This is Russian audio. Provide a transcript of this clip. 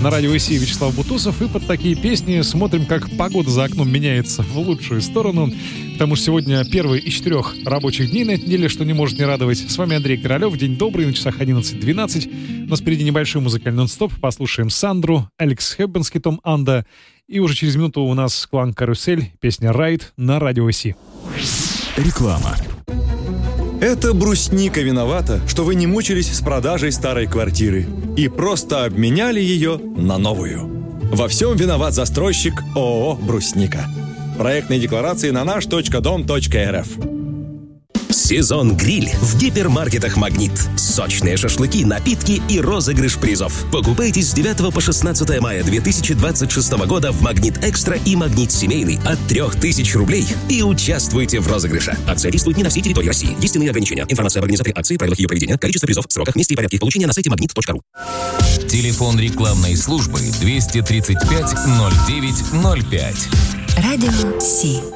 на радио ИСИ Вячеслав Бутусов, и под такие песни смотрим, как погода за окном меняется в лучшую сторону, потому что сегодня первый из 4 рабочих дней на этой неделе, что не может не радовать. С вами Андрей Королёв, день добрый, на часах 11:12. У нас впереди небольшой музыкальный нон-стоп, послушаем Сандру, Алекс Хэббен с хитом «Анда», и уже через минуту у нас клан «Карусель», песня «Райд» на радио ИСИ. Реклама. Это брусника виновата, что вы не мучились с продажей старой квартиры и просто обменяли ее на новую. Во всем виноват застройщик ООО «Брусника». Проектные декларации на наш.дом.рф. Сезон гриль в гипермаркетах «Магнит». Сочные шашлыки, напитки и розыгрыш призов. Покупайте с 9 по 16 мая 2026 года в «Магнит Экстра» и «Магнит Семейный» от 3000 рублей и участвуйте в розыгрыше. Акция действует не на всей территории России. Действенные ограничения. Информация об организаторе акции, правилах ее проведения, количество призов, сроках, месте и порядке их получения на сайте magnet.ru. Телефон рекламной службы 235 09 05. Радио Си.